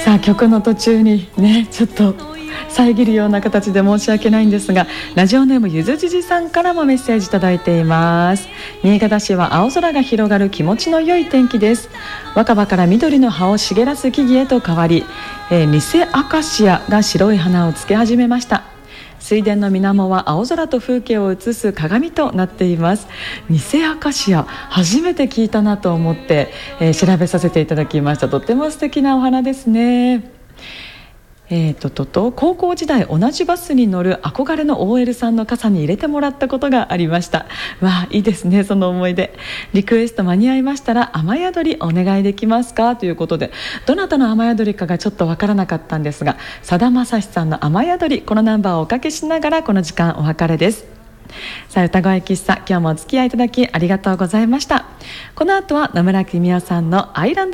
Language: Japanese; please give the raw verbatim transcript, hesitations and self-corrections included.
さあ曲の途中にねちょっと遮るような形で申し訳ないんですが、ラジオネームゆずじじさんからもメッセージいただいています。新潟市は青空が広がる気持ちの良い天気です。若葉から緑の葉を茂らす木々へと変わり、えー、ニセアカシアが白い花をつけ始めました。水田の水面は青空と風景を映す鏡となっています。ニセアカシア初めて聞いたなと思って、えー、調べさせていただきました。とっても素敵なお花ですね。えー、ととと高校時代同じバスに乗る憧れの オーエル さんの傘に入れてもらったことがありました。わあいいですね、その思い出。リクエスト間に合いましたら雨宿りお願いできますかということで、どなたの雨宿りかがちょっとわからなかったんですが、さだまさしさんの雨宿り、このナンバーをおかけしながらこの時間お別れです。さあ歌声喫茶、今日もお付き合いいただきありがとうございました。この後は野村公夫さんのアイランド